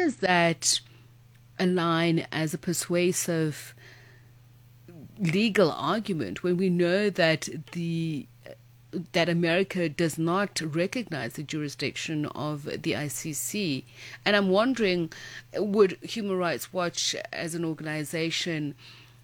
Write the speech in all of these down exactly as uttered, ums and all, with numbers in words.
does that align as a persuasive legal argument when we know that the that America does not recognize the jurisdiction of the I C C? And I'm wondering, would Human Rights Watch as an organization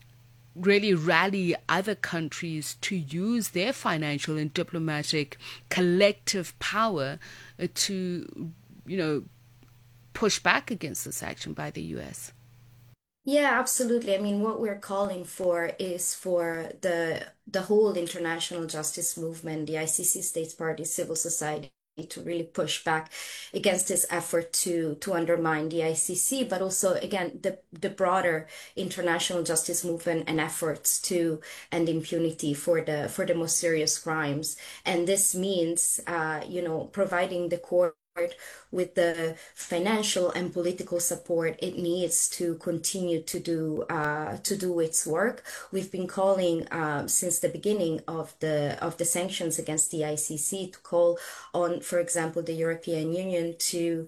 really rally other countries to use their financial and diplomatic collective power uh, to, you know, push back against this action by the U S? Yeah, absolutely. I mean, what we're calling for is for the the whole international justice movement, the I C C states parties, civil society to really push back against this effort to to undermine the I C C, but also again the the broader international justice movement and efforts to end impunity for the for the most serious crimes. And this means, uh, you know, providing the court with the financial and political support it needs to continue to do uh, to do its work. We've been calling um, since the beginning of the of the sanctions against the I C C to call on, for example, the European Union to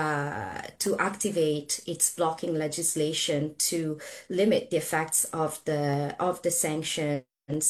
uh, to activate its blocking legislation to limit the effects of the of the sanctions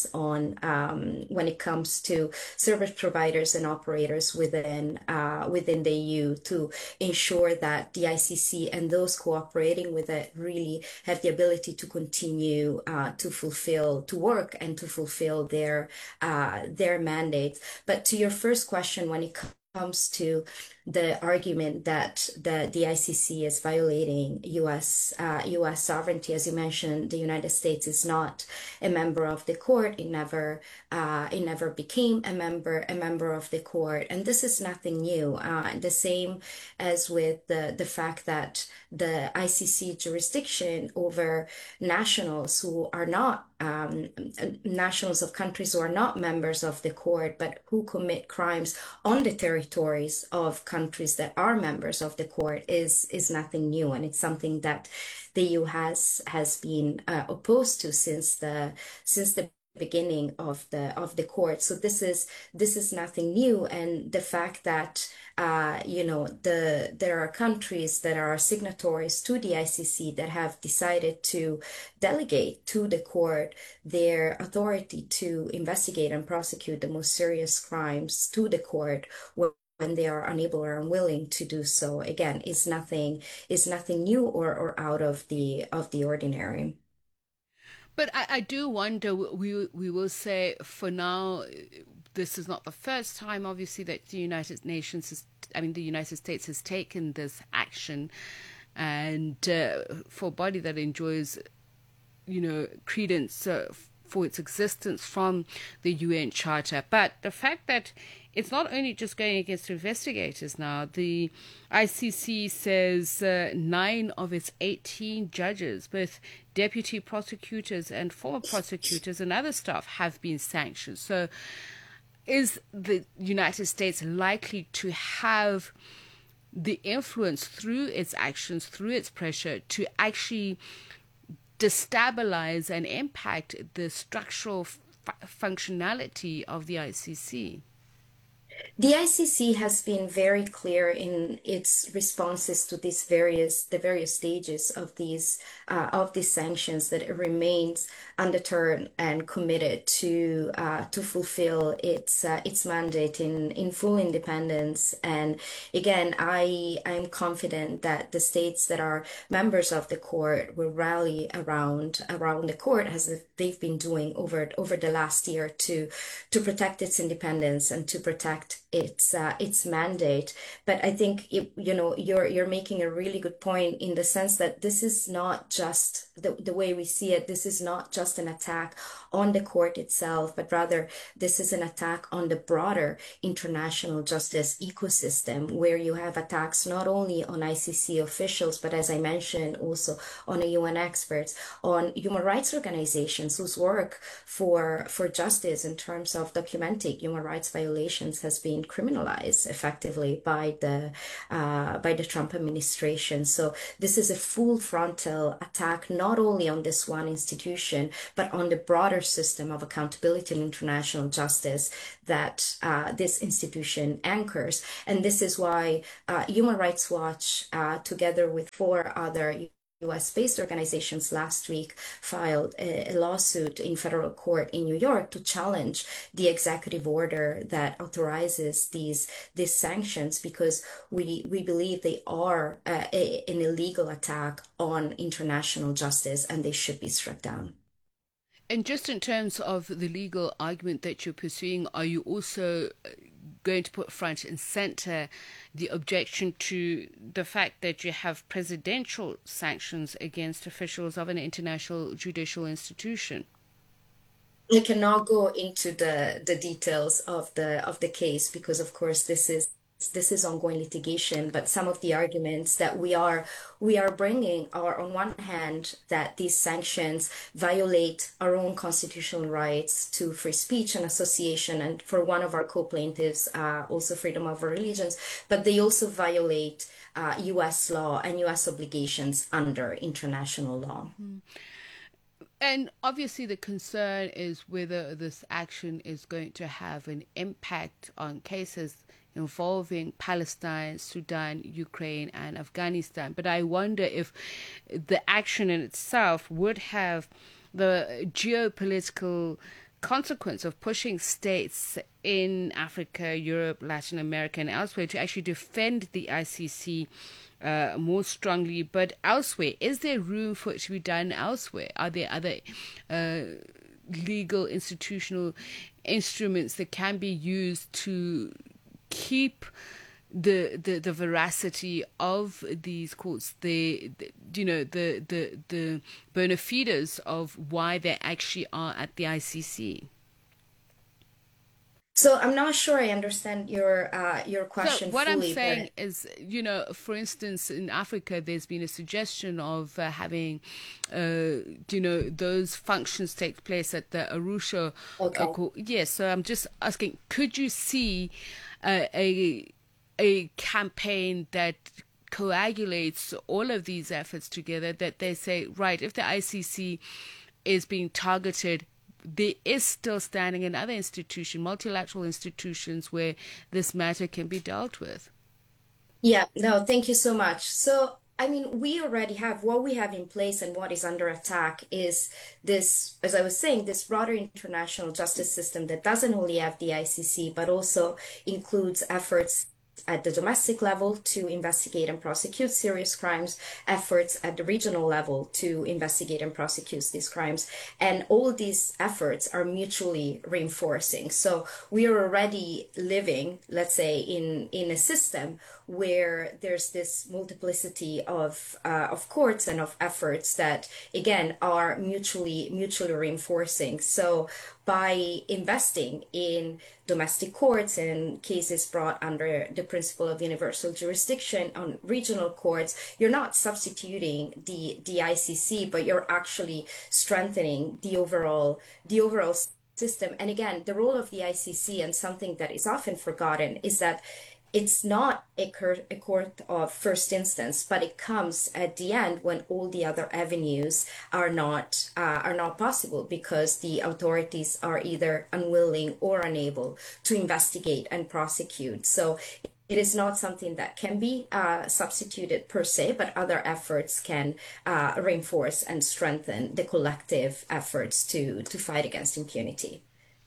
on um, when it comes to service providers and operators within uh, within the E U to ensure that the I C C and those cooperating with it really have the ability to continue uh, to fulfill to work and to fulfill their uh, their mandates. But to your first question, when it comes to the argument that the, the I C C is violating U S uh, U S sovereignty, as you mentioned, the United States is not a member of the court. It never uh, it never became a member a member of the court, and this is nothing new. Uh, the same as with the the fact that the I C C jurisdiction over nationals who are not um, nationals of countries who are not members of the court, but who commit crimes on the territories of countries that are members of the court is is nothing new, and it's something that the E U has has been uh, opposed to since the since the beginning of the of the court. So this is this is nothing new, and the fact that uh, you know the there are countries that are signatories to the I C C that have decided to delegate to the court their authority to investigate and prosecute the most serious crimes to the court when they are unable or unwilling to do so. Again, is nothing is nothing new or or out of the of the ordinary. But I, I do wonder, we we will say for now, this is not the first time, obviously, that the United Nations has, I mean, the United States has taken this action, and uh, for a body that enjoys, you know, credence uh, for its existence from the U N Charter. But the fact that it's not only just going against investigators now, the I C C says uh, nine of its eighteen judges, both deputy prosecutors and former prosecutors and other staff, have been sanctioned. So is the United States likely to have the influence through its actions, through its pressure, to actually destabilize and impact the structural f- functionality of the I C C? The I C C has been very clear in its responses to these various the various stages of these uh, of these sanctions that it remains undeterred and committed to uh, to fulfill its uh, its mandate in in full independence. And again, I I'm confident that the states that are members of the court will rally around around the court as they've been doing over over the last year to to protect its independence and to protect its uh, its mandate. But I think it, you know you're you're making a really good point in the sense that this is not just the, the way we see it. This is not just an attack on the court itself, but rather this is an attack on the broader international justice ecosystem, where you have attacks not only on I C C officials, but as I mentioned, also on U N experts, on human rights organizations whose work for for justice in terms of documenting human rights violations has being criminalized effectively by the uh, by the Trump administration. So this is a full frontal attack not only on this one institution, but on the broader system of accountability and international justice that uh, this institution anchors. And this is why uh, Human Rights Watch, uh, together with four other U S-based organizations last week filed a, a lawsuit in federal court in New York to challenge the executive order that authorizes these these sanctions, because we we believe they are uh, a, an illegal attack on international justice and they should be struck down. And just in terms of the legal argument that you're pursuing, are you also going to put front and center the objection to the fact that you have presidential sanctions against officials of an international judicial institution? I cannot go into the the details of the of the case because, of course, this is this is ongoing litigation, but some of the arguments that we are we are bringing are, on one hand, that these sanctions violate our own constitutional rights to free speech and association, and for one of our co-plaintiffs, uh, also freedom of religions, but they also violate uh, U S law and U S obligations under international law. Mm-hmm. And obviously the concern is whether this action is going to have an impact on cases involving Palestine, Sudan, Ukraine, and Afghanistan. But I wonder if the action in itself would have the geopolitical consequence of pushing states in Africa, Europe, Latin America, and elsewhere to actually defend the I C C uh, more strongly. But elsewhere, is there room for it to be done elsewhere? Are there other uh, legal, institutional instruments that can be used to keep the, the the veracity of these courts, the, the you know the the the bona fides of why they actually are at the I C C? So I'm not sure I understand your uh, your question So what fully, I'm saying but is, you know, for instance, in Africa, there's been a suggestion of uh, having, uh, you know, those functions take place at the Arusha. okay. Uh, yes. So I'm just asking, could you see uh, a a campaign that coagulates all of these efforts together, that they say, right, if the I C C is being targeted, there is still standing in other institutions, multilateral institutions, where this matter can be dealt with? Yeah, no, thank you so much. So, I mean, we already have what we have in place, and what is under attack is this, as I was saying, this broader international justice system that doesn't only have the I C C, but also includes efforts at the domestic level to investigate and prosecute serious crimes, efforts at the regional level to investigate and prosecute these crimes. And all these efforts are mutually reinforcing. So we are already living, let's say, in, in a system where there's this multiplicity of uh, of courts and of efforts that, again, are mutually mutually reinforcing. So by investing in domestic courts and cases brought under the principle of universal jurisdiction on regional courts, you're not substituting the the I C C, but you're actually strengthening the overall the overall system. And again, the role of the I C C, and something that is often forgotten, is that it's not a, cur- a court of first instance, but it comes at the end when all the other avenues are not uh, are not possible, because the authorities are either unwilling or unable to investigate and prosecute. So it is not something that can be uh, substituted per se, but other efforts can uh, reinforce and strengthen the collective efforts to to fight against impunity.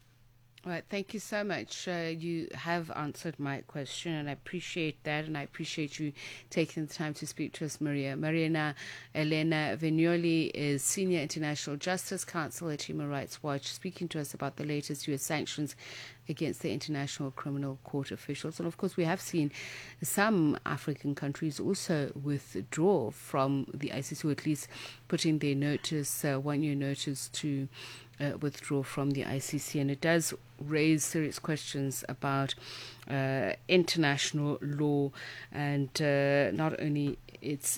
All right, thank you so much. Uh, you have answered my question, and I appreciate that, and I appreciate you taking the time to speak to us, Maria. Mariana Elena Vignoli is Senior International Justice Counsel at Human Rights Watch, speaking to us about the latest U S sanctions against the International Criminal Court officials. And of course, we have seen some African countries also withdraw from the I C C, or at least putting their notice, uh, one-year notice to Uh, withdraw from the I C C, and it does raise serious questions about uh, international law, and uh, not only its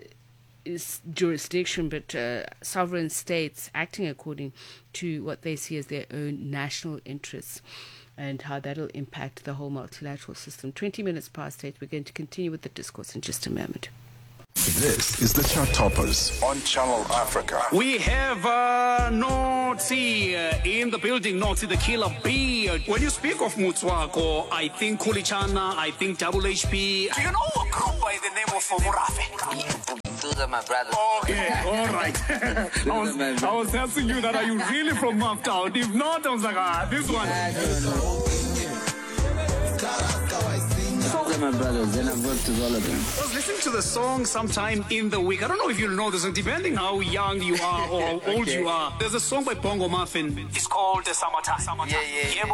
its jurisdiction, but uh, sovereign states acting according to what they see as their own national interests. and how that'll impact the whole multilateral system. twenty minutes past eight. We're going to continue with the discourse in just a moment. This is the Chart Toppers on Channel Africa. We have uh, Notsi uh, in the building, Notsi the killer bee. When you speak of Mutswako, I think Kulichana, I think Double H P. Do you know a group by the name of Murafe? Those are my brothers. Okay, all right. I, was, I was asking you that, are you really from Maftown? If not, I was like, ah, this one. Those are my brothers, and I've worked with all of them. I was listening to the song sometime in the week. I don't know if you'll know this, depending how young you are or how old okay. you are. There's a song by Bongo Muffin. It's called The Summertime. Summertime. Yeah, yeah.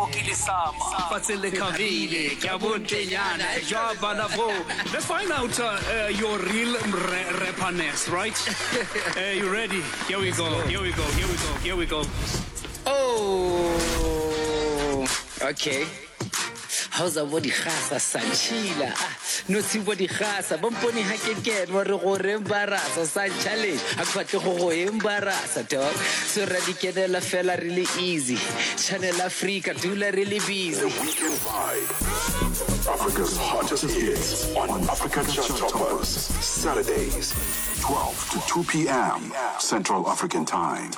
Let's find out uh, uh, your real re- rapperness, right? uh, you ready? Here we go. Here we go. Here we go. Here we go. Oh, okay. How's a body khasa sanchila? No see body khasa. Bomponi hakeken wa re go re embarasa san challenge. Akwatle go go embarasa dog. So radikedela fela really easy. Channel Africa dula really busy. The Weekend Vibe. Africa's hottest hits on Africa Chart Toppers. Saturdays, twelve to two p.m. Central African Time.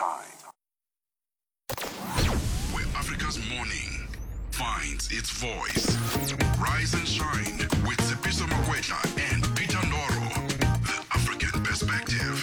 Where Africa's morning finds its voice. Rise and shine with Sipiso Makwetla and Peter Ndoro. The African Perspective.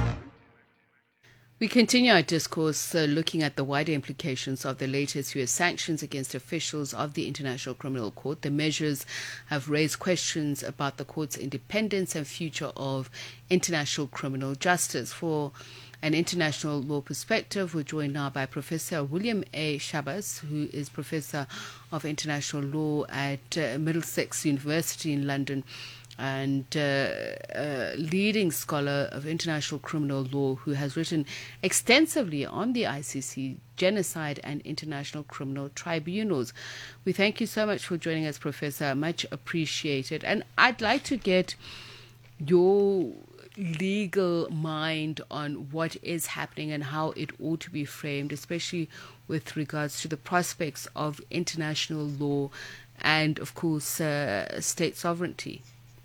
We continue our discourse uh, looking at the wider implications of the latest U S sanctions against officials of the International Criminal Court. The measures have raised questions about the court's independence and future of international criminal justice. For an international law perspective, we're joined now by Professor William A. Shabas, who is Professor of International Law at uh, Middlesex University in London, and uh, a leading scholar of international criminal law who has written extensively on the I C C, genocide and international criminal tribunals. We thank you so much for joining us, Professor. Much appreciated. And I'd like to get your legal mind on what is happening and how it ought to be framed, especially with regards to the prospects of international law and, of course, uh, state sovereignty.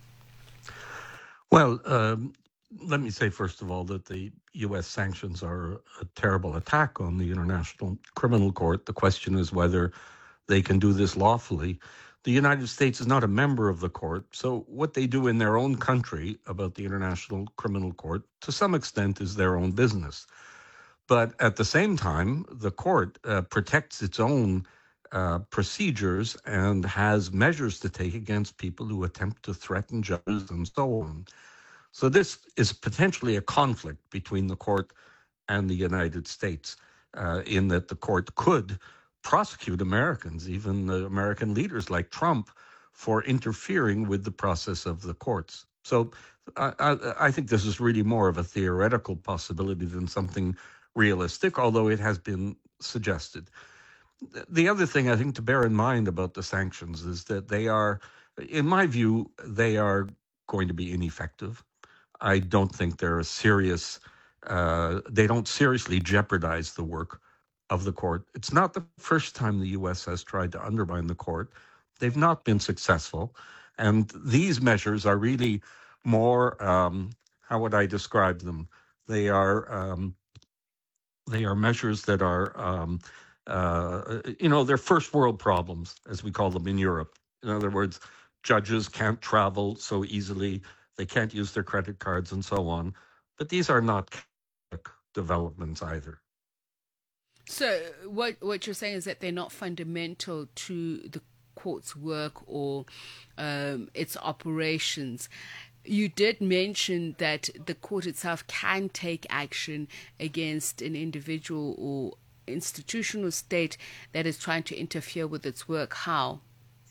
Well, um, let me say, first of all, that the U S sanctions are a terrible attack on the International Criminal Court. The question is whether they can do this lawfully. The United States is not a member of the court, so what they do in their own country about the International Criminal Court, to some extent, is their own business. But at the same time, the court uh, protects its own uh, procedures and has measures to take against people who attempt to threaten judges and so on. So this is potentially a conflict between the court and the United States, uh, in that the court could prosecute Americans, even the American leaders like Trump, for interfering with the process of the courts. So I, I, I think this is really more of a theoretical possibility than something realistic, although it has been suggested. The other thing I think to bear in mind about the sanctions is that they are, in my view, they are going to be ineffective. I don't think they're a serious, uh, they don't seriously jeopardize the work of the court. It's not the first time the U S has tried to undermine the court. They've not been successful. And these measures are really more, um, how would I describe them? They are um, they are measures that are, um, uh, you know, they're first world problems, as we call them in Europe. In other words, judges can't travel so easily. They can't use their credit cards and so on. But these are not developments either. So what what you're saying is that they're not fundamental to the court's work or um, its operations. You did mention that the court itself can take action against an individual or institutional state that is trying to interfere with its work. How?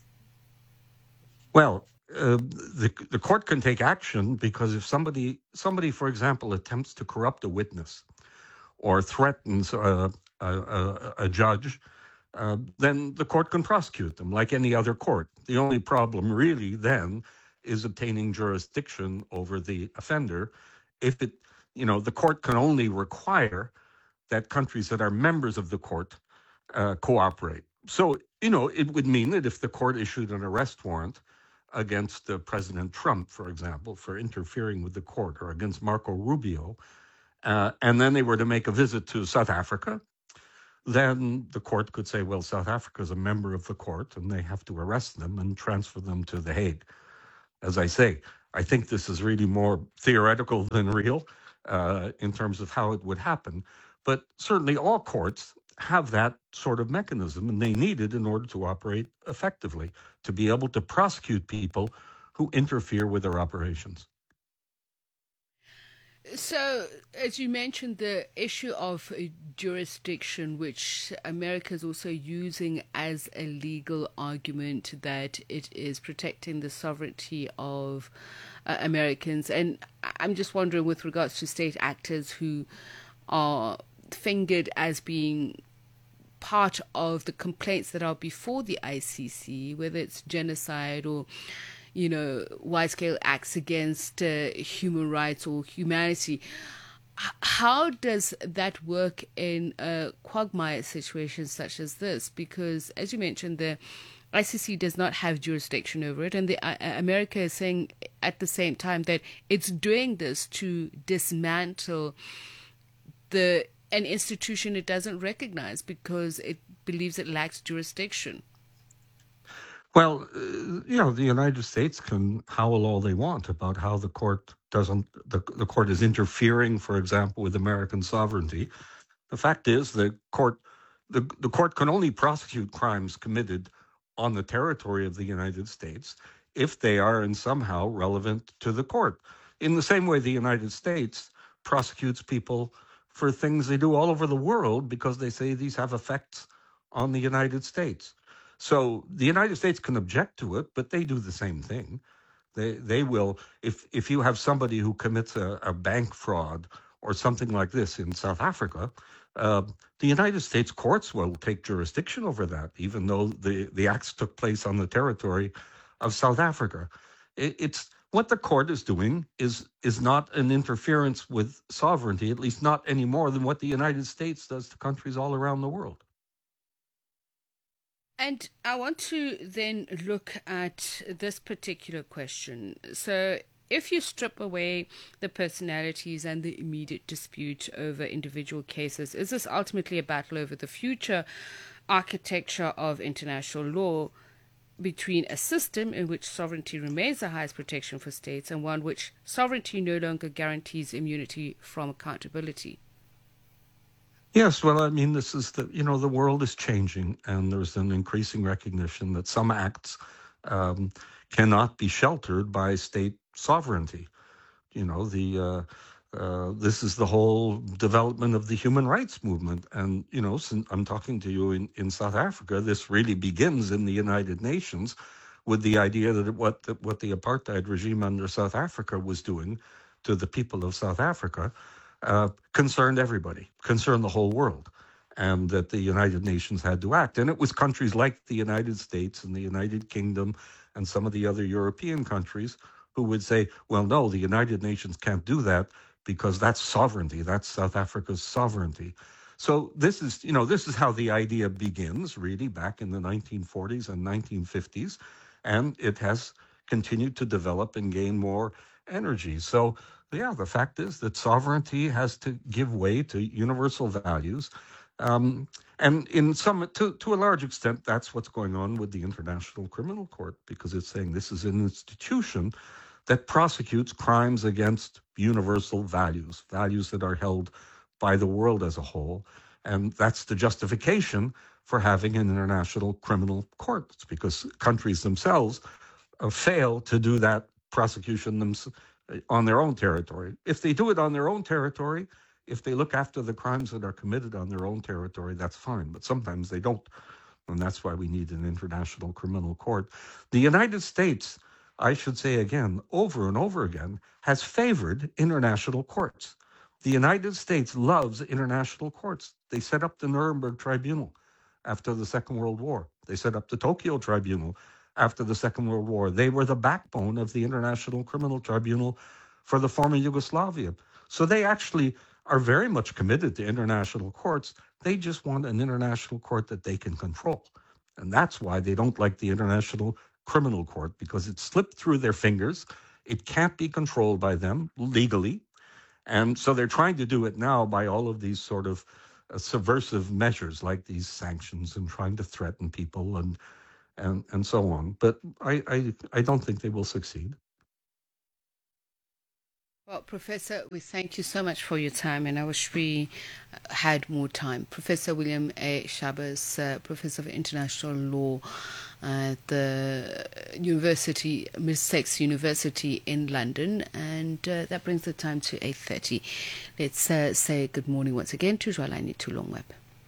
Well, uh, the the court can take action because if somebody somebody, for example, attempts to corrupt a witness or threatens uh, a, a, a judge, uh, then the court can prosecute them like any other court. The only problem really then is obtaining jurisdiction over the offender. If it, you know, the court can only require that countries that are members of the court uh, cooperate. so, you know, it would mean that if the court issued an arrest warrant against uh, President Trump, for example, for interfering with the court, or against Marco Rubio, uh, and then they were to make a visit to South Africa, then the court could say, well, South Africa is a member of the court and they have to arrest them and transfer them to The Hague. As I say, I think this is really more theoretical than real uh, in terms of how it would happen. But certainly all courts have that sort of mechanism, and they need it in order to operate effectively, to be able to prosecute people who interfere with their operations. So, as you mentioned, the issue of uh, jurisdiction, which America is also using as a legal argument that it is protecting the sovereignty of uh, Americans. And I'm just wondering, with regards to state actors who are fingered as being part of the complaints that are before the I C C, whether it's genocide or you know, wide-scale acts against uh, human rights or humanity. H- how does that work in a quagmire situation such as this? Because, as you mentioned, the I C C does not have jurisdiction over it, and the, uh, America is saying at the same time that it's doing this to dismantle the an institution it doesn't recognize because it believes it lacks jurisdiction. Well, uh, you know, the United States can howl all they want about how the court doesn't, the, the court is interfering, for example, with American sovereignty. The fact is the court, the, the court can only prosecute crimes committed on the territory of the United States if they are in somehow relevant to the court. In the same way the United States prosecutes people for things they do all over the world because they say these have effects on the United States. So the United States can object to it, but they do the same thing. They they will, if if you have somebody who commits a, a bank fraud or something like this in South Africa, uh, the United States courts will take jurisdiction over that, even though the, the acts took place on the territory of South Africa. It, it's what the court is doing is is not an interference with sovereignty, at least not any more than what the United States does to countries all around the world. And I want to then look at this particular question. So if you strip away the personalities and the immediate dispute over individual cases, is this ultimately a battle over the future architecture of international law between a system in which sovereignty remains the highest protection for states and one which sovereignty no longer guarantees immunity from accountability? Yes, well, I mean, this is the, you know, the world is changing, and there's an increasing recognition that some acts um, cannot be sheltered by state sovereignty. You know, the uh, uh, this is the whole development of the human rights movement. And, you know, since I'm talking to you in, in South Africa, this really begins in the United Nations with the idea that what the, what the apartheid regime under South Africa was doing to the people of South Africa Uh, concerned everybody, concerned the whole world, and that the United Nations had to act. And it was countries like the United States and the United Kingdom and some of the other European countries who would say, well, no, the United Nations can't do that because that's sovereignty, that's South Africa's sovereignty. So this is, you know, this is how the idea begins, really, back in the nineteen forties and nineteen fifties, and it has continued to develop and gain more energy. So yeah, the fact is that sovereignty has to give way to universal values. Um, and in some, to, to a large extent, that's what's going on with the International Criminal Court, because it's saying this is an institution that prosecutes crimes against universal values, values that are held by the world as a whole. And that's the justification for having an International Criminal Court. It's because countries themselves uh, fail to do that prosecution themselves on their own territory. If they do it on their own territory, if they look after the crimes that are committed on their own territory, that's fine. But sometimes they don't. And that's why we need an International Criminal Court. The United States, I should say again, over and over again, has favored international courts. The United States loves international courts. They set up the Nuremberg Tribunal after the Second World War. They set up the Tokyo Tribunal after the Second World War. They were the backbone of the International Criminal Tribunal for the former Yugoslavia. So they actually are very much committed to international courts. They just want an international court that they can control. And that's why they don't like the International Criminal Court, because it slipped through their fingers. It can't be controlled by them legally. And so they're trying to do it now by all of these sort of uh, subversive measures like these sanctions and trying to threaten people and and, and so on. But I, I, I don't think they will succeed. Well, Professor, we thank you so much for your time, and I wish we had more time. Professor William A. Schabas, uh, Professor of International Law at the University, Middlesex University in London, and uh, that brings the time to eight thirty. Let's uh, say good morning once again to Jwalani Tulongweb.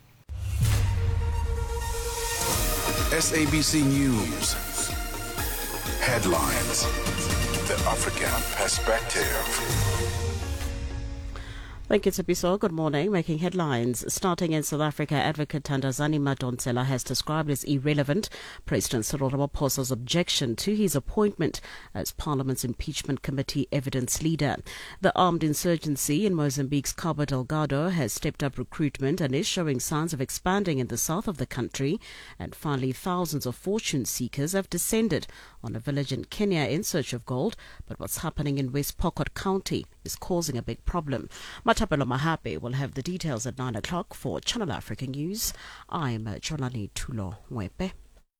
S A B C News. Headlines. The African Perspective. Thank you, Tsepiso. Good morning. Making headlines. Starting in South Africa, Advocate Thandazani Madonsela has described as irrelevant President Cyril Ramaphosa's objection to his appointment as Parliament's impeachment committee evidence leader. The armed insurgency in Mozambique's Cabo Delgado has stepped up recruitment and is showing signs of expanding in the south of the country. And finally, thousands of fortune seekers have descended on a village in Kenya in search of gold. But what's happening in West Pokot County is causing a big problem. Matapelo Mahape will have the details at nine o'clock for Channel Africa News. I'm Jolani Tulo Wepe.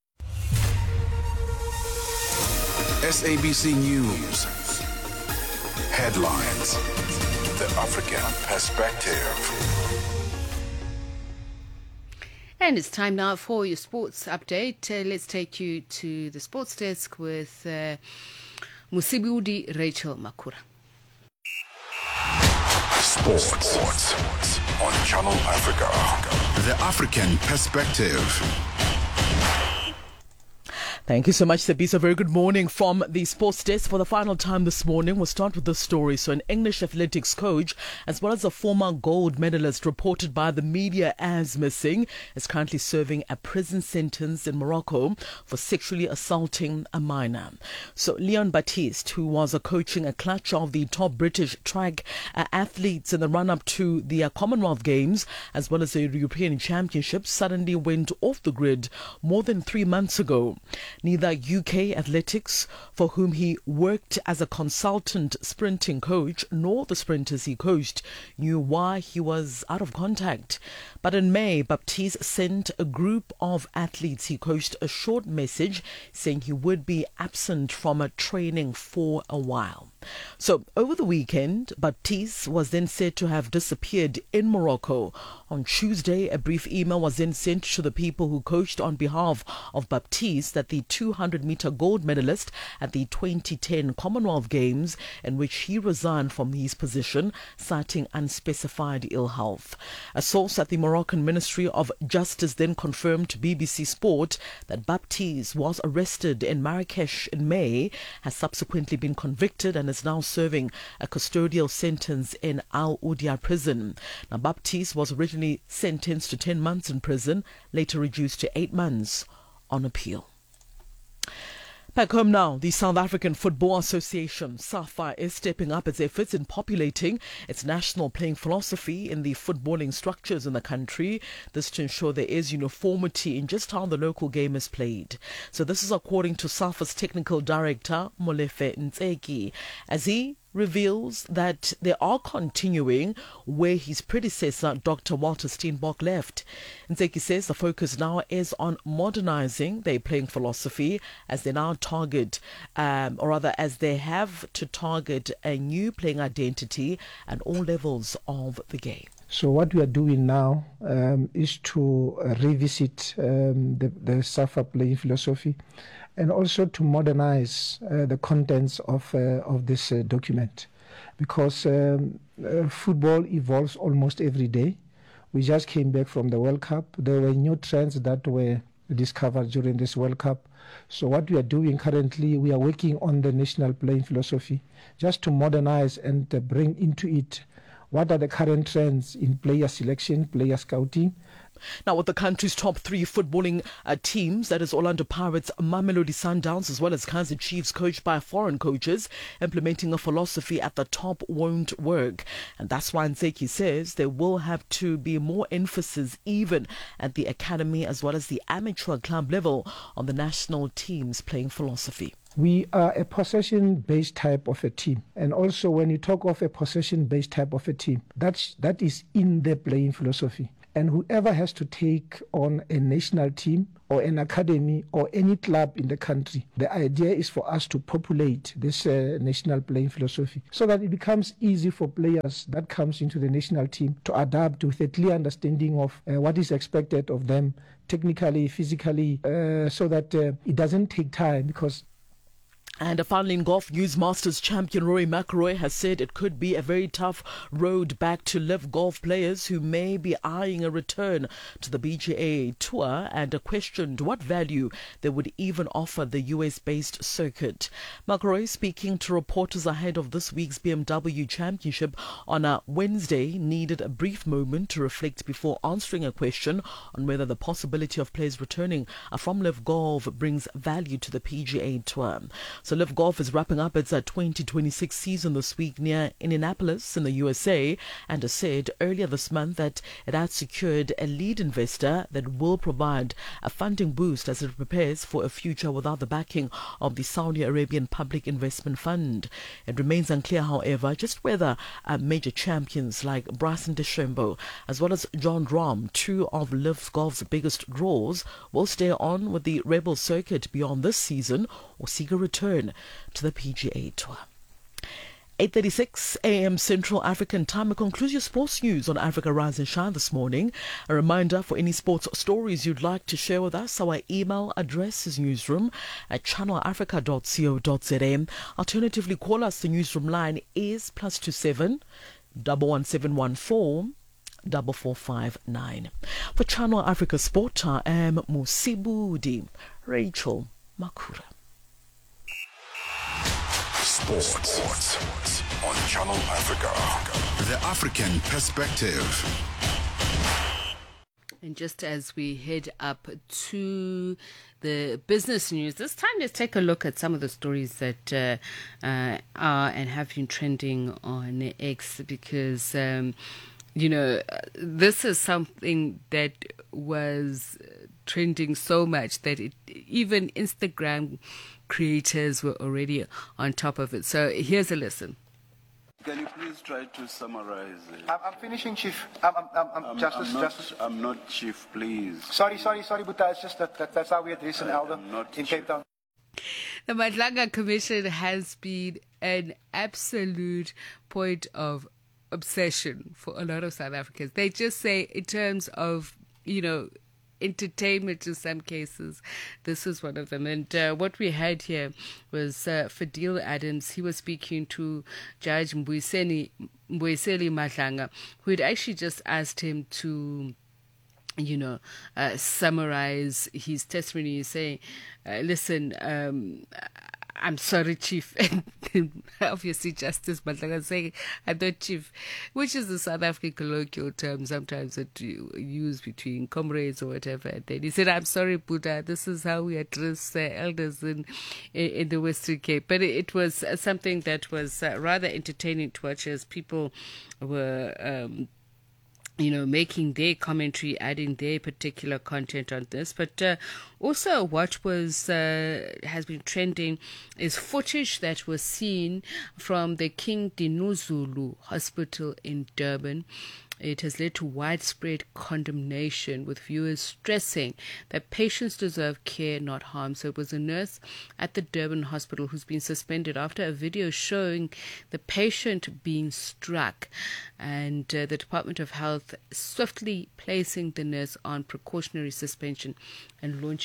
S A B C News. Headlines. The African Perspective. And it's time now for your sports update. Uh, let's take you to the sports desk with uh, Musibudi Rachel Makura. Sports. Sports on Channel Africa. The African Perspective. Thank you so much, Tsepiso. Very good morning from the sports desk. For the final time this morning, we'll start with this story. So an English athletics coach, as well as a former gold medalist reported by the media as missing, is currently serving a prison sentence in Morocco for sexually assaulting a minor. So Leon Baptiste, who was uh, coaching a clutch of the top British track uh, athletes in the run-up to the uh, Commonwealth Games, as well as the European Championships, suddenly went off the grid more than three months ago. Neither U K Athletics, for whom he worked as a consultant sprinting coach, nor the sprinters he coached knew why he was out of contact. But in May, Baptiste sent a group of athletes he coached a short message saying he would be absent from a training for a while. So over the weekend, Baptiste was then said to have disappeared in Morocco. On Tuesday, a brief email was then sent to the people who coached on behalf of Baptiste, that the two hundred meter gold medalist at the twenty ten Commonwealth Games, in which he resigned from his position, citing unspecified ill health. A source at the Moroccan Ministry of Justice then confirmed to B B C Sport that Baptiste was arrested in Marrakesh in May, has subsequently been convicted and is now serving a custodial sentence in Al Udia prison. Now, Baptiste was originally sentenced to ten months in prison, later reduced to eight months on appeal. Back home now, the South African Football Association, SAFA, is stepping up its efforts in populating its national playing philosophy in the footballing structures in the country. This to ensure there is uniformity in just how the local game is played. So this is according to SAFA's technical director, Molefe Ntseki, as he reveals that they are continuing where his predecessor, Doctor Walter Steenbok, left. Ntseki says the focus now is on modernizing their playing philosophy as they now target, um, or rather as they have to target a new playing identity at all levels of the game. So what we are doing now um, is to uh, revisit um, the, the SAFA playing philosophy, and also to modernize uh, the contents of uh, of this uh, document, because um, uh, football evolves almost every day. We just came back from the World Cup. There were new trends that were discovered during this World Cup. So what we are doing currently, we are working on the national playing philosophy, just to modernize and uh, bring into it what are the current trends in player selection, player scouting. Now, with the country's top three footballing uh, teams, that is Orlando Pirates, Mamelodi Sundowns, as well as Kaizer Chiefs, coached by foreign coaches, implementing a philosophy at the top won't work. And that's why Ntseki says there will have to be more emphasis even at the academy as well as the amateur club level on the national team's playing philosophy. We are a possession-based type of a team. And also when you talk of a possession-based type of a team, that's, that is in the playing philosophy. And whoever has to take on a national team or an academy or any club in the country, the idea is for us to populate this uh, national playing philosophy so that it becomes easy for players that comes into the national team to adapt with a clear understanding of uh, what is expected of them technically, physically, uh, so that uh, it doesn't take time because And finally in golf news, Masters champion Rory McIlroy has said it could be a very tough road back to live golf players who may be eyeing a return to the P G A Tour, and questioned what value they would even offer the U S-based circuit. McIlroy, speaking to reporters ahead of this week's B M W Championship on a Wednesday, needed a brief moment to reflect before answering a question on whether the possibility of players returning from live golf brings value to the P G A Tour. So Live Golf is wrapping up its twenty twenty-six season this week near Indianapolis in the U S A, and has said earlier this month that it had secured a lead investor that will provide a funding boost as it prepares for a future without the backing of the Saudi Arabian Public Investment Fund. It remains unclear, however, just whether uh, major champions like Bryson DeChambeau as well as John Rahm, two of Live Golf's biggest draws, will stay on with the Rebel circuit beyond this season or seek a return to the P G A Tour. eight thirty-six a m Central African Time. It concludes your sports news on Africa Rise and Shine this morning. A reminder, for any sports stories you'd like to share with us, our email address is newsroom at channel africa dot co dot za. Alternatively, call us. The newsroom line is plus two seven double one seven one four double four five nine. For Channel Africa Sport, I am Musibudi Rachel Makura. Sports. Sports on Channel Africa. The African perspective. And just as we head up to the business news, this time let's take a look at some of the stories that uh, uh, are and have been trending on X, because, um, you know, this is something that was trending so much that it, even Instagram creators were already on top of it. So here's a listen. Can you please try to summarize it? I'm, I'm finishing, Chief. I'm, I'm, I'm, I'm, Justice, I'm not, Justice. I'm not Chief, please. Sorry, sorry, sorry, Buta. It's just that, that that's how we address an elder in Cape Town. The Madlanga Commission has been an absolute point of obsession for a lot of South Africans. They just say, in terms of, you know, entertainment in some cases, this is one of them. And uh, what we had here was uh, Fadil Adams. He was speaking to Judge Mbuyiseni Mbuyiseli Madlanga, who had actually just asked him to, you know, uh, summarize his testimony. He's saying, uh, listen, um, I'm sorry, Chief. And obviously, Justice Madlanga saying, I'm not Chief, which is the South African colloquial term sometimes that you use between comrades or whatever. And then he said, I'm sorry, Buddha, this is how we address uh, elders in, in in the Western Cape. But it, it was uh, something that was uh, rather entertaining to watch as people were Um, you know, making their commentary, adding their particular content on this. But uh, also what was uh, has been trending is footage that was seen from the King Dinuzulu Hospital in Durban. It has led to widespread condemnation, with viewers stressing that patients deserve care, not harm. So it was a nurse at the Durban hospital who's been suspended after a video showing the patient being struck, and uh, the Department of Health swiftly placing the nurse on precautionary suspension and launching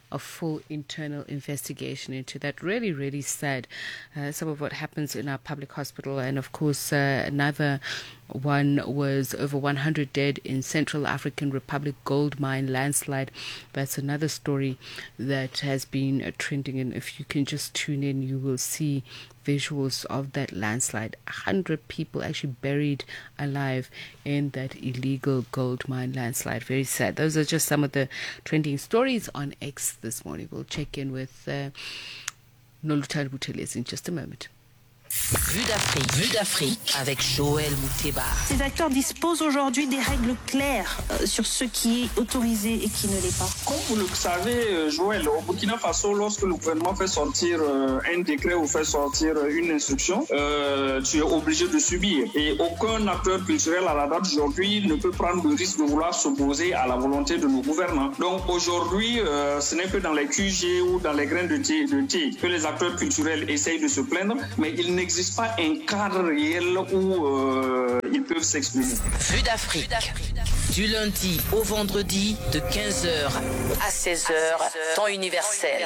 a full internal investigation into that. Really, really sad. Uh, some of what happens in our public hospital, and of course, uh, another one was over one hundred dead in Central African Republic gold mine landslide. That's another story that has been uh, trending, and if you can just tune in, you will see visuals of that landslide. A hundred people actually buried alive in that illegal gold mine landslide. Very sad. Those are just some of the trending stories on X this morning. We'll check in with uh, Noluthando Buthelezi in just a moment. Vue d'Afrique, Vue d'Afrique avec Joël Mouteba. Ces acteurs disposent aujourd'hui des règles claires euh, sur ce qui est autorisé et qui ne l'est pas. Comme vous le savez, Joël, au Burkina Faso, lorsque le gouvernement fait sortir euh, un décret ou fait sortir une instruction, euh, tu es obligé de subir. Et aucun acteur culturel à la date d'aujourd'hui ne peut prendre le risque de vouloir s'opposer à la volonté de nos gouvernants. Donc aujourd'hui, euh, ce n'est que dans les Q G ou dans les grains de thé, de thé que les acteurs culturels essayent de se plaindre, mais il n'existe pas un cadre réel où euh, ils peuvent s'exprimer. Vue d'Afrique, du lundi au vendredi de quinze heures à seize heures, temps universel.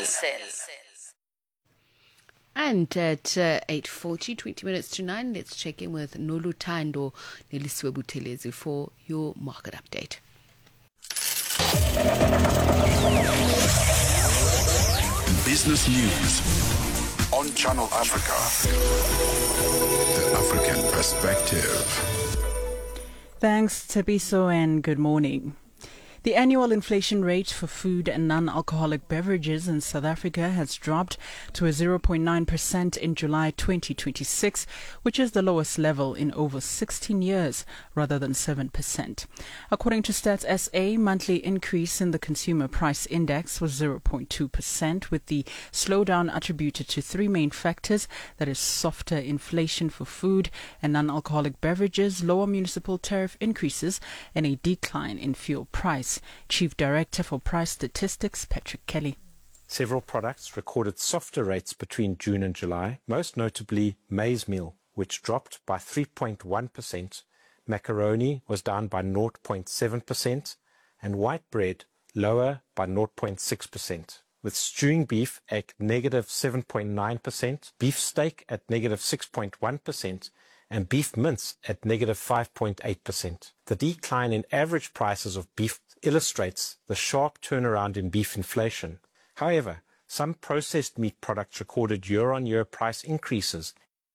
And at uh, eight forty, twenty minutes to nine, let's check in with Noluthando Buthelezi for your market update. Business news on Channel Africa. The African perspective. Thanks, Tabiso, and good morning. The annual inflation rate for food and non-alcoholic beverages in South Africa has dropped to a zero point nine percent in July twenty twenty-six, which is the lowest level in over sixteen years, rather than seven percent. According to Stats S A, monthly increase in the consumer price index was zero point two percent, with the slowdown attributed to three main factors, that is softer inflation for food and non-alcoholic beverages, lower municipal tariff increases, and a decline in fuel price. Chief Director for Price Statistics, Patrick Kelly. Several products recorded softer rates between June and July, most notably maize meal, which dropped by three point one percent, macaroni was down by zero point seven percent, and white bread lower by zero point six percent, with stewing beef at negative seven point nine percent, beef steak at negative six point one percent, and beef mince at negative five point eight percent. The decline in average prices of beef illustrates the sharp turnaround in beef inflation. However, some processed meat products recorded year-on-year price increases.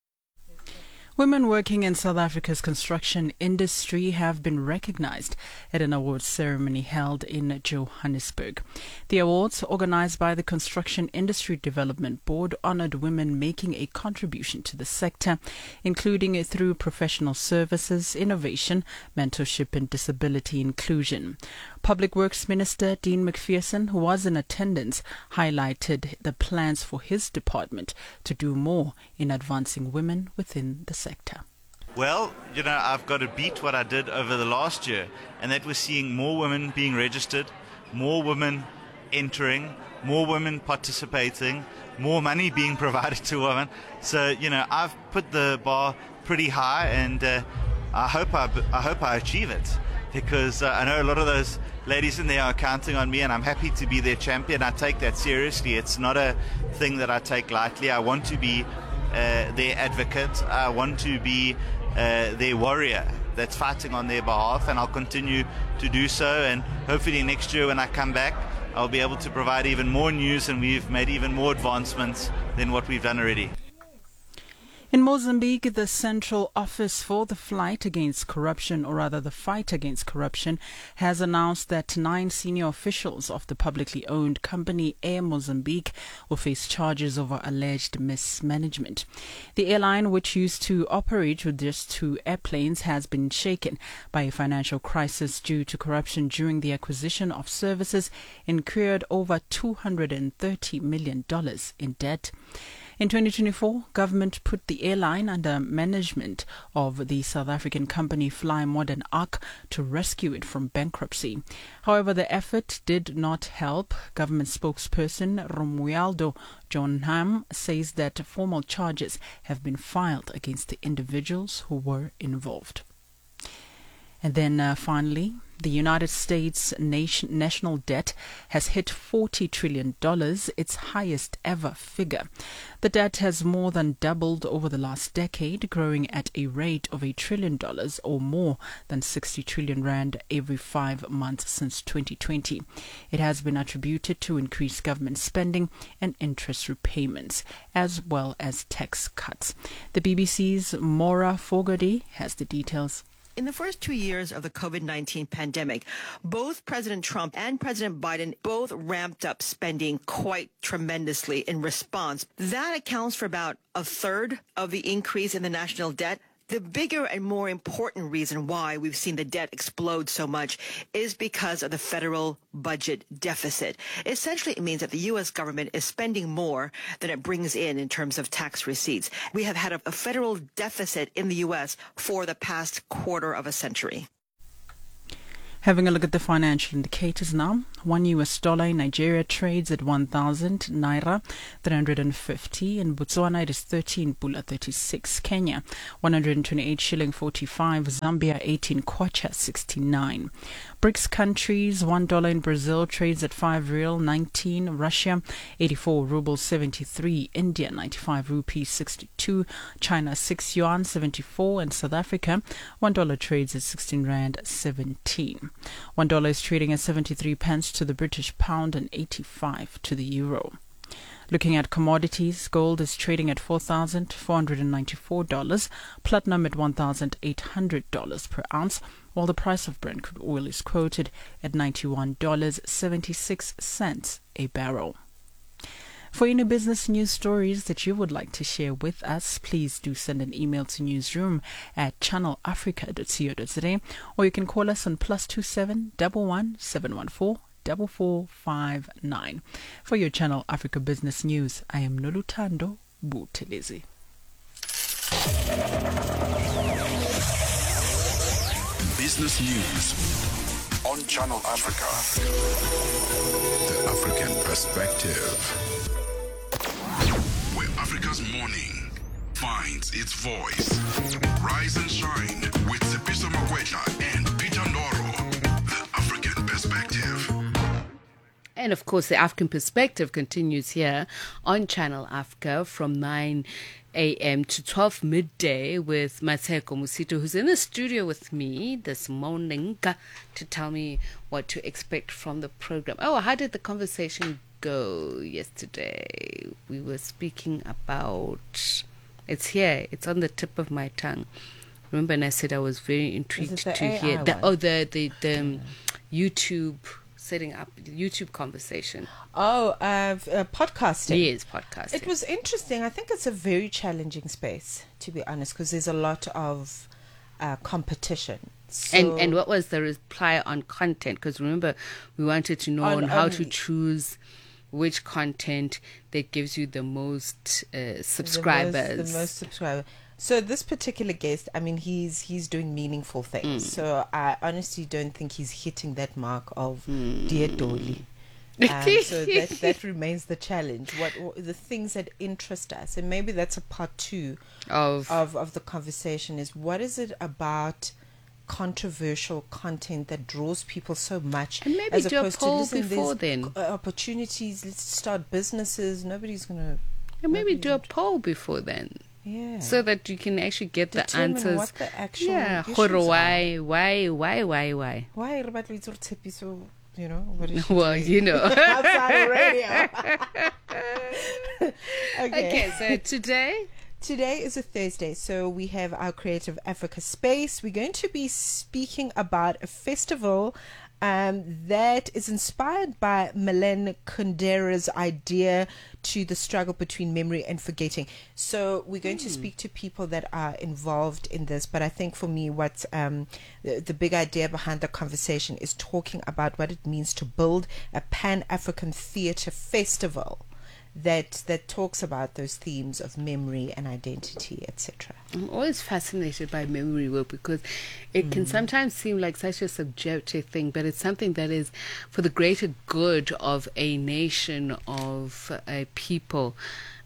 Women working in South Africa's construction industry have been recognized at an awards ceremony held in Johannesburg. The awards, organized by the Construction Industry Development Board, honored women making a contribution to the sector, including through professional services, innovation, mentorship, and disability inclusion. Public Works Minister Dean McPherson, who was in attendance, highlighted the plans for his department to do more in advancing women within the sector. Well, you know, I've got to beat what I did over the last year, and that was seeing more women being registered, more women entering, more women participating, more money being provided to women. So, you know, I've put the bar pretty high, and uh, I hope I, I hope I achieve it, because uh, I know a lot of those ladies in there are counting on me, and I'm happy to be their champion. I take that seriously. It's not a thing that I take lightly. I want to be uh, their advocate. I want to be uh, their warrior that's fighting on their behalf, and I'll continue to do so. And hopefully next year when I come back, I'll be able to provide even more news, and we've made even more advancements than what we've done already. In Mozambique, the Central Office for the Fight Against Corruption, or rather the Fight Against Corruption, has announced that nine senior officials of the publicly owned company Air Mozambique will face charges over alleged mismanagement. The airline, which used to operate with just two airplanes, has been shaken by a financial crisis due to corruption during the acquisition of services, incurred over two hundred thirty million dollars in debt. In twenty twenty-four, government put the airline under management of the South African company Fly Modern Arc to rescue it from bankruptcy. However, the effort did not help. Government spokesperson Romualdo John Ham says that formal charges have been filed against the individuals who were involved. And then uh, finally, the United States nation, national debt has hit forty trillion dollars, its highest ever figure. The debt has more than doubled over the last decade, growing at a rate of a trillion dollars or more than sixty trillion rand every five months since twenty twenty. It has been attributed to increased government spending and interest repayments, as well as tax cuts. The B B C's Maura Fogarty has the details. In the first two years of the COVID nineteen pandemic, both President Trump and President Biden both ramped up spending quite tremendously in response. That accounts for about a third of the increase in the national debt. The bigger and more important reason why we've seen the debt explode so much is because of the federal budget deficit. Essentially, it means that the U S government is spending more than it brings in in terms of tax receipts. We have had a, a federal deficit in the U S for the past quarter of a century. Having a look at the financial indicators now. One U S dollar in Nigeria trades at one thousand naira three hundred fifty. In Botswana it is thirteen pula thirty-six. Kenya one hundred twenty-eight shilling forty-five. Zambia eighteen kwacha sixty-nine. BRICS countries, one dollar in Brazil trades at five real nineteen. Russia eighty-four rubles seventy-three. India ninety-five rupees sixty-two. China six yuan seventy-four. And South Africa one dollar trades at sixteen rand seventeen. One dollar is trading at seventy-three pence to the British pound and eighty-five to the euro. Looking at commodities, gold is trading at four thousand four hundred ninety-four dollars, platinum at one thousand eight hundred dollars per ounce, while the price of Brent crude oil is quoted at ninety-one dollars and seventy-six cents a barrel. For any business news stories that you would like to share with us, please do send an email to newsroom at channel africa dot co dot za, or you can call us on plus two seven one one seven one four four four five nine. For your Channel Africa Business News, I am Nolutando Buthelezi. Business News on Channel Africa. The African Perspective. Where Africa's morning finds its voice. Rise and shine with Sipiso Makwetla and Peter Ndoro. The African Perspective. And of course, the African Perspective continues here on Channel Africa from nine a.m. to twelve midday with Mateko Musito, who's in the studio with me this morning to tell me what to expect from the program. Oh, how did the conversation go yesterday? We were speaking about, it's here, it's on the tip of my tongue. Remember, and I said I was very intrigued to hear the, oh the the, the um, YouTube setting up YouTube conversation. Oh, uh, uh, podcasting. Yes, podcasting. It was interesting. I think it's a very challenging space, to be honest, because there's a lot of uh, competition. So and and what was the reply on content? Because remember, we wanted to know on, on how on, to choose which content that gives you the most uh, subscribers. The most, the most subscribers. So this particular guest, I mean, he's he's doing meaningful things. Mm. So I honestly don't think he's hitting that mark of mm. Dear Dolly. Um, so that that remains the challenge. What, what the things that interest us, and maybe that's a part two of of, of the conversation, is what is it about controversial content that draws people so much, and maybe as do opposed a poll to listen, before then opportunities. Let's start businesses. Nobody's gonna. And maybe do a poll before then. Yeah. So that you can actually get Determine the answers. What the actual yeah. Why, why, why, why, why? Why everybody so, you know? What is well, doing? you know. Outside radio. okay. Okay. So today. Today is a Thursday, so we have our Creative Africa space. We're going to be speaking about a festival um, that is inspired by Milan Kundera's idea to the struggle between memory and forgetting. So we're going mm. to speak to people that are involved in this, but I think for me what's um, the, the big idea behind the conversation is talking about what it means to build a Pan-African theatre festival that that talks about those themes of memory and identity, et cetera. I'm always fascinated by memory work because it mm. can sometimes seem like such a subjective thing, but it's something that is for the greater good of a nation, of a people.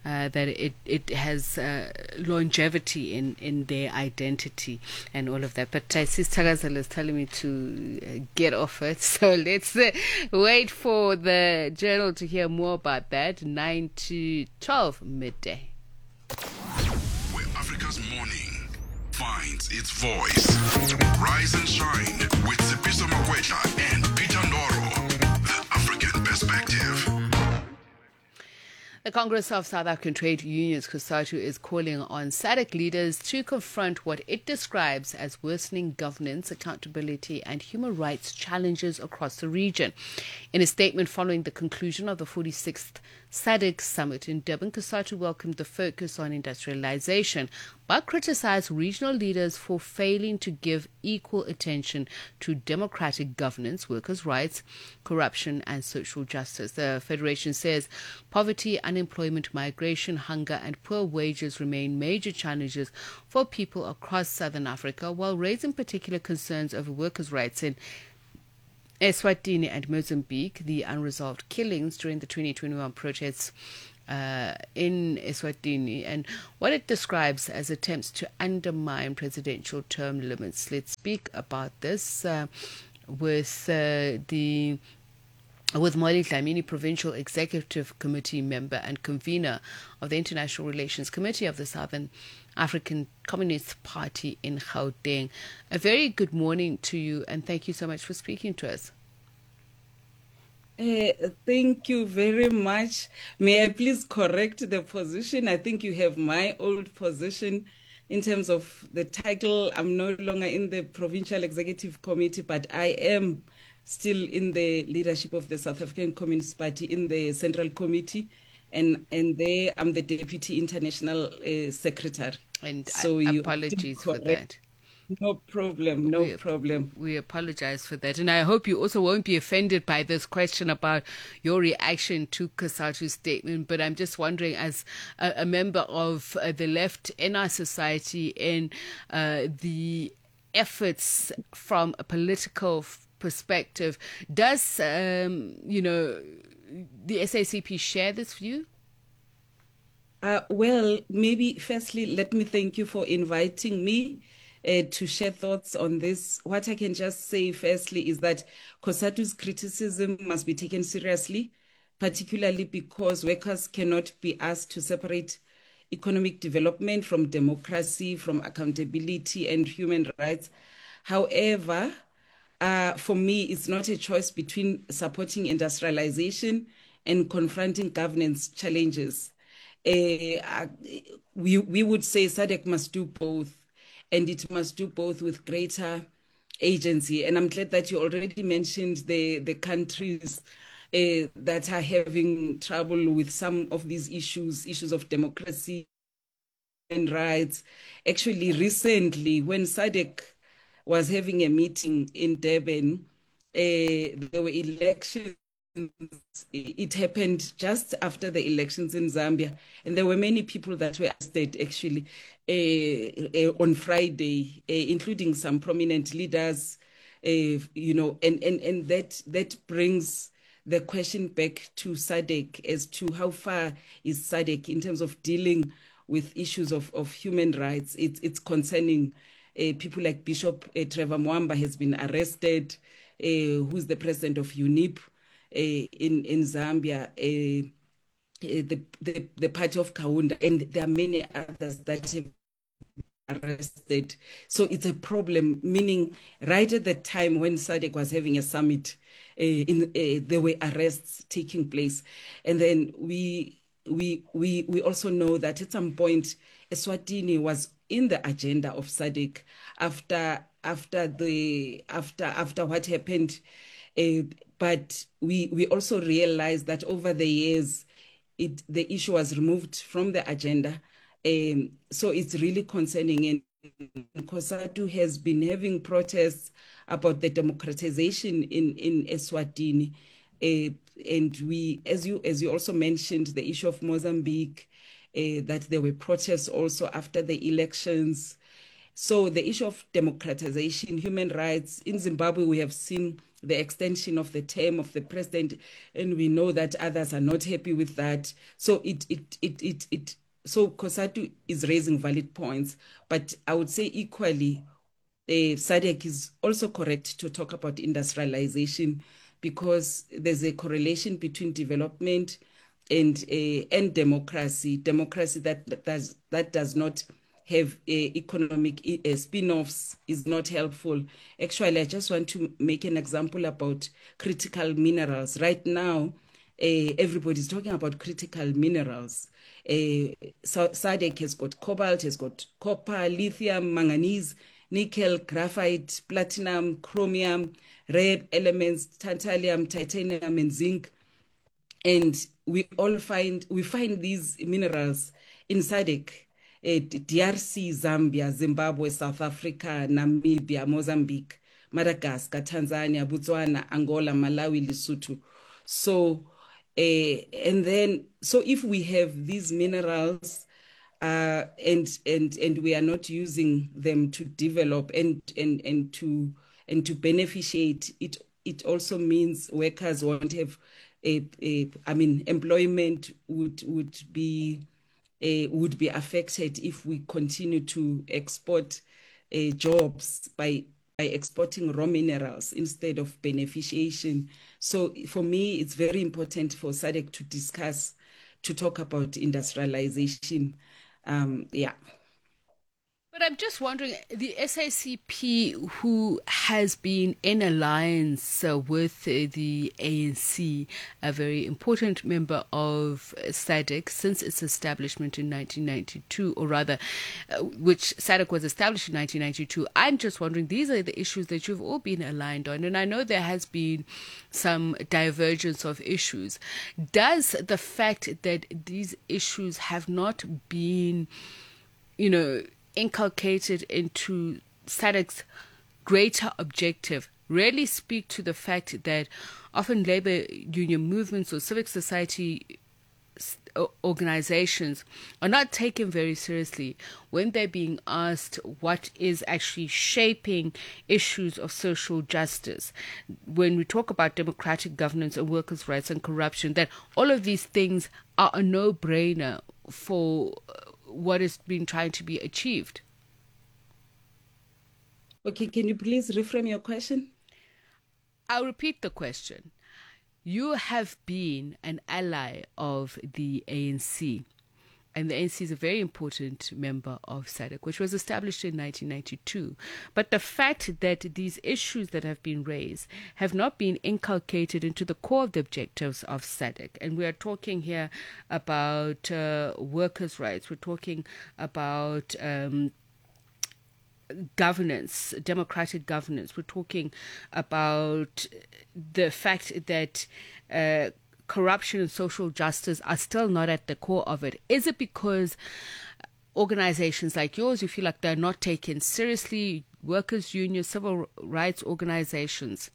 uh, that it it has uh, longevity in, in their identity and all of that. But uh, Sis Tagazela is telling me to uh, get off it, so let's uh, wait for the journal to hear more about that. nine to twelve midday. Where Africa's morning finds its voice. Rise and shine with Sipiso Makwetla and Peter Ndoro. The African Perspective. The Congress of South African Trade Unions, COSATU, is calling on SADC leaders to confront what it describes as worsening governance, accountability and human rights challenges across the region. In a statement following the conclusion of the forty-sixth SADC Summit in Durban, COSATU welcomed the focus on industrialization, but criticized regional leaders for failing to give equal attention to democratic governance, workers' rights, corruption and social justice. The Federation says poverty, unemployment, migration, hunger and poor wages remain major challenges for people across Southern Africa, while raising particular concerns over workers' rights in Eswatini and Mozambique. The unresolved killings during the twenty twenty-one protests uh, in Eswatini and what it describes as attempts to undermine presidential term limits. Let's speak about this uh, with uh, the with Molly Dlamini, Provincial Executive Committee member and convener of the International Relations Committee of the Southern African Communist Party in Gauteng. A very good morning to you, and thank you so much for speaking to us. Uh, thank you very much. May I please correct the position? I think you have my old position in terms of the title. I'm no longer in the Provincial Executive Committee, but I am still in the leadership of the South African Communist Party in the Central Committee. And and there I'm the Deputy International uh, Secretary. And so I, you apologies for that. No problem, no we, problem. We apologize for that. And I hope you also won't be offended by this question about your reaction to COSATU's statement. But I'm just wondering, as a, a member of uh, the left in our society, in uh, the efforts from a political f- perspective, does, um, you know, the S A C P share this view? Uh, well, maybe firstly, let me thank you for inviting me uh, to share thoughts on this. What I can just say firstly is that COSATU's criticism must be taken seriously, particularly because workers cannot be asked to separate economic development from democracy, from accountability and human rights. However, uh, for me, it's not a choice between supporting industrialization and confronting governance challenges. Uh, we we would say SADC must do both, and it must do both with greater agency. And I'm glad that you already mentioned the, the countries uh, that are having trouble with some of these issues, issues of democracy and rights. Actually, recently, when SADC was having a meeting in Durban, uh, there were elections. It happened just after the elections in Zambia, and there were many people that were arrested actually uh, uh, on Friday, uh, including some prominent leaders, uh, you know, and, and, and that that brings the question back to SADC as to how far is SADC in terms of dealing with issues of, of human rights. It, it's concerning uh, people like Bishop uh, Trevor Mwamba has been arrested, uh, who's the president of UNIP. Uh, in in Zambia, uh, uh, the, the the party of Kaunda, and there are many others that have been arrested. So it's a problem. Meaning, right at the time when SADC was having a summit, uh, in uh, there were arrests taking place, and then we we we we also know that at some point, Eswatini was in the agenda of SADC after after the after after what happened. Uh, but we we also realized that over the years, it the issue was removed from the agenda. Um, so it's really concerning. And COSATU has been having protests about the democratization in in Eswatini, uh, and we, as you as you also mentioned, the issue of Mozambique, uh, that there were protests also after the elections. So the issue of democratization, human rights, in Zimbabwe, we have seen the extension of the term of the president, and we know that others are not happy with that. So it, it, it, it, it so COSATU is raising valid points, but I would say equally, uh, SADC is also correct to talk about industrialization, because there's a correlation between development and uh, and democracy. Democracy that, that does that does not have uh, economic uh, spin-offs is not helpful. Actually, I just want to make an example about critical minerals. Right now, uh, everybody's talking about critical minerals. Uh, SADC has got cobalt, has got copper, lithium, manganese, nickel, graphite, platinum, chromium, rare elements, tantalum, titanium, and zinc. And we all find, we find these minerals in SADC. Uh, D R C, Zambia, Zimbabwe, South Africa, Namibia, Mozambique, Madagascar, Tanzania, Botswana, Angola, Malawi, Lesotho. So, uh, and then, so if we have these minerals uh, and and and we are not using them to develop and and and to and to beneficiate, it it also means workers won't have a, a I mean, employment would would be. Uh, would be affected if we continue to export uh, jobs by by exporting raw minerals instead of beneficiation. So for me, it's very important for SADC to discuss, to talk about industrialization. Um, yeah. But I'm just wondering, the S A C P, who has been in alliance uh, with uh, the A N C, a very important member of SADC since its establishment in nineteen ninety-two, or rather, uh, which SADC was established in nineteen ninety-two, I'm just wondering, these are the issues that you've all been aligned on, and I know there has been some divergence of issues. Does the fact that these issues have not been, you know, inculcated into SADC's greater objective really speak to the fact that often labor union movements or civic society organizations are not taken very seriously when they're being asked what is actually shaping issues of social justice? When we talk about democratic governance and workers' rights and corruption, that all of these things are a no-brainer for what is being trying to be achieved. Okay, can you please reframe your question? I'll repeat the question. You have been an ally of the A N C, and the A N C is a very important member of SADC, which was established in nineteen ninety-two. But the fact that these issues that have been raised have not been inculcated into the core of the objectives of SADC, and we are talking here about uh, workers' rights, we're talking about um, governance, democratic governance, we're talking about the fact that uh, corruption and social justice are still not at the core of it. Is it because organizations like yours, you feel like they're not taken seriously, workers' unions, civil rights organizations?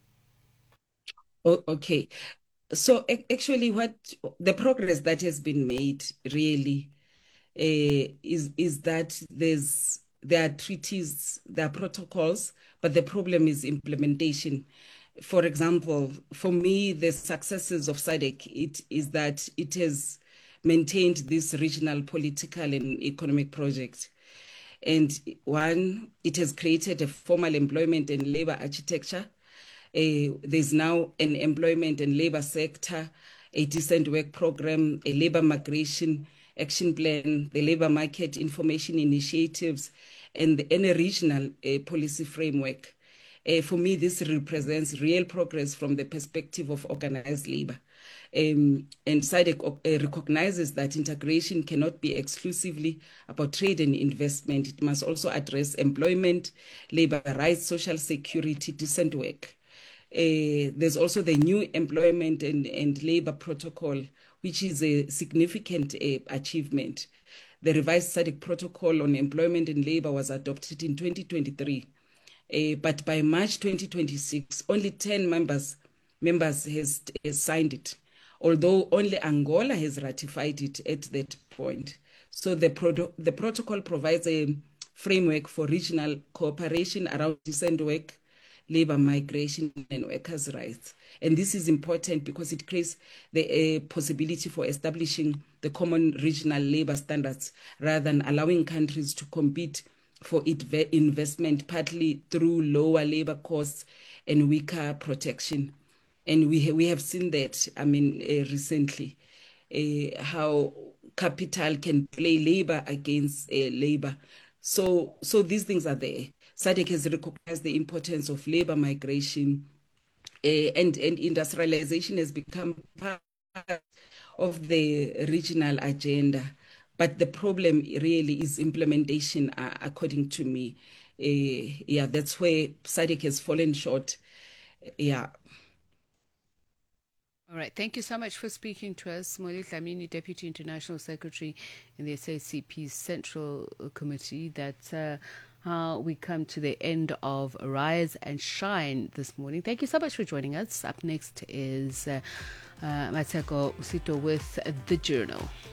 Oh, okay. So actually what the progress that has been made really uh, is is that there's there are treaties, there are protocols, but the problem is implementation. For example, for me, the successes of SADC it is that it has maintained this regional political and economic project. And one, it has created a formal employment and labor architecture. Uh, there's now an employment and labor sector, a decent work program, a labor migration action plan, the labor market information initiatives, and, the, and a regional uh, policy framework. Uh, for me, this represents real progress from the perspective of organized labor. Um, and SADC uh, recognizes that integration cannot be exclusively about trade and investment. It must also address employment, labor rights, social security, decent work. Uh, there's also the new employment and, and labor protocol, which is a significant uh, achievement. The revised SADC protocol on employment and labor was adopted in twenty twenty-three. Uh, but by March twenty twenty-six, only ten members members has, has signed it, although only Angola has ratified it at that point. So the, pro- the protocol provides a framework for regional cooperation around decent work, labor migration, and workers' rights. And this is important because it creates the uh, possibility for establishing the common regional labor standards rather than allowing countries to compete for it investment, partly through lower labor costs and weaker protection. And we, ha- we have seen that, I mean, uh, recently, uh, how capital can play labor against uh, labor. So, so these things are there. SADC has recognized the importance of labor migration, uh, and, and industrialization has become part of the regional agenda. But the problem really is implementation, uh, according to me. Uh, yeah, that's where SADC has fallen short. Yeah. All right. Thank you so much for speaking to us. Molly Dlamini, Deputy International Secretary in the S A C P's Central Committee. That's uh, how we come to the end of Rise and Shine this morning. Thank you so much for joining us. Up next is uh, uh, Mateko Usito with The Journal.